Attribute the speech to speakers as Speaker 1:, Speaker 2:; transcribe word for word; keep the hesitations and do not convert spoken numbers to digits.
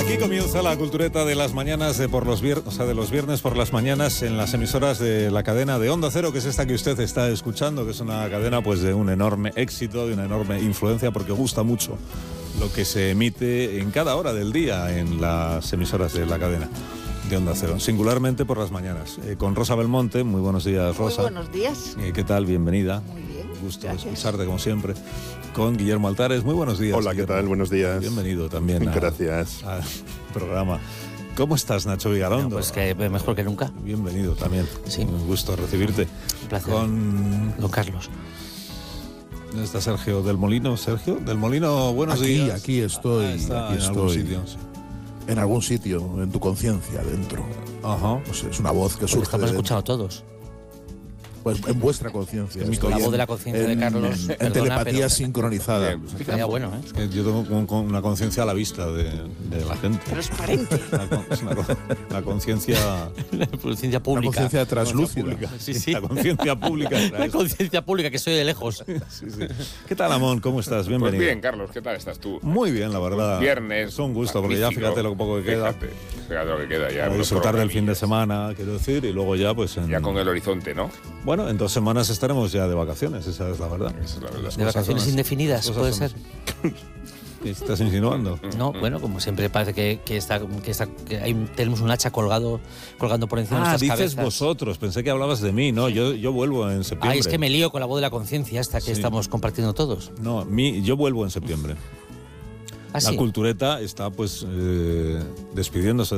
Speaker 1: Aquí comienza la cultureta de las mañanas de por los viernes, o sea, de los viernes por las mañanas en las emisoras de la cadena de Onda Cero, que es esta que usted está escuchando, que es una cadena pues de un enorme éxito, de una enorme influencia, porque gusta mucho lo que se emite en cada hora del día en las emisoras de la cadena de Onda Cero, singularmente por las mañanas. Eh, con Rosa Belmonte, muy buenos días, Rosa.
Speaker 2: Muy buenos días.
Speaker 1: Eh, ¿Qué tal? Bienvenida.
Speaker 2: Muy bien.
Speaker 1: Gusto
Speaker 2: Gracias.
Speaker 1: escucharte como siempre. Con Guillermo Altares, muy buenos días.
Speaker 3: Hola,
Speaker 1: Guillermo.
Speaker 3: ¿qué tal? Buenos días.
Speaker 1: Bienvenido también. A,
Speaker 3: Gracias.
Speaker 1: Al programa. ¿Cómo estás, Nacho Vigalondo?
Speaker 4: No, pues que mejor que nunca.
Speaker 1: Bienvenido también.
Speaker 4: Sí.
Speaker 1: Un gusto recibirte.
Speaker 4: Un placer.
Speaker 1: Con...
Speaker 4: Don Carlos.
Speaker 1: ¿Dónde está Sergio del Molino? Sergio del Molino, buenos
Speaker 5: aquí,
Speaker 1: días.
Speaker 5: Aquí estoy,
Speaker 1: Ah, está
Speaker 5: aquí
Speaker 1: en algún
Speaker 5: estoy.
Speaker 1: sitio, sí.
Speaker 5: En algún sitio, en tu conciencia, dentro.
Speaker 1: Ajá.
Speaker 5: No sé, es una voz que
Speaker 4: Porque
Speaker 5: surge
Speaker 4: estamos
Speaker 5: de
Speaker 4: escuchando
Speaker 5: dentro.
Speaker 4: todos.
Speaker 5: Pues en vuestra conciencia.
Speaker 1: Es mi
Speaker 5: estoy
Speaker 4: La voz
Speaker 5: en-
Speaker 4: de la conciencia de
Speaker 5: en-
Speaker 4: Carlos.
Speaker 5: En
Speaker 4: perdona,
Speaker 5: telepatía
Speaker 4: pero-
Speaker 5: sincronizada.
Speaker 4: Estaría bueno, ¿eh?
Speaker 1: Es que yo tengo con- con una conciencia a la vista de, de la gente.
Speaker 2: Transparente.
Speaker 1: Una, con- es una, con- una conciencia
Speaker 4: La conciencia
Speaker 5: Una
Speaker 4: pública.
Speaker 5: conciencia translúcida.
Speaker 1: pública.
Speaker 4: Sí, sí.
Speaker 1: La conciencia pública.
Speaker 4: La conciencia pública, que soy de lejos.
Speaker 1: Sí, sí. ¿Qué tal, Amón? ¿Cómo estás?
Speaker 6: Pues
Speaker 1: Bienvenido.
Speaker 6: bien, Carlos, ¿qué tal estás tú?
Speaker 1: Muy bien, la verdad.
Speaker 6: Viernes.
Speaker 1: Es un gusto, porque ya
Speaker 6: magnífico.
Speaker 1: fíjate lo poco que queda.
Speaker 6: Fíjate, fíjate lo que queda ya.
Speaker 1: Para
Speaker 6: unos
Speaker 1: disfrutar del fin de
Speaker 6: programillas.
Speaker 1: semana, quiero decir, y luego ya, pues. En,
Speaker 6: Ya con el horizonte, ¿no?
Speaker 1: Bueno, en dos semanas estaremos ya de vacaciones, esa es la verdad.
Speaker 6: Esa es la verdad.
Speaker 4: De vacaciones
Speaker 1: son-
Speaker 4: indefinidas,
Speaker 1: las
Speaker 4: puede
Speaker 1: cosas
Speaker 4: ser.
Speaker 1: son- ¿Qué estás insinuando?
Speaker 4: No, bueno, como siempre parece que, que, está, que, está, que hay, tenemos un hacha colgado, colgando por encima de
Speaker 1: Ah,
Speaker 4: nuestras
Speaker 1: dices
Speaker 4: cabezas.
Speaker 1: vosotros, pensé que hablabas de mí, no, yo, yo vuelvo en septiembre.
Speaker 4: Ay, es que me lío con la voz de la conciencia esta que
Speaker 1: Sí.
Speaker 4: estamos compartiendo todos.
Speaker 1: No, mi, yo vuelvo en septiembre.
Speaker 4: ¿Ah,
Speaker 1: La
Speaker 4: sí?
Speaker 1: cultureta está pues eh, despidiéndose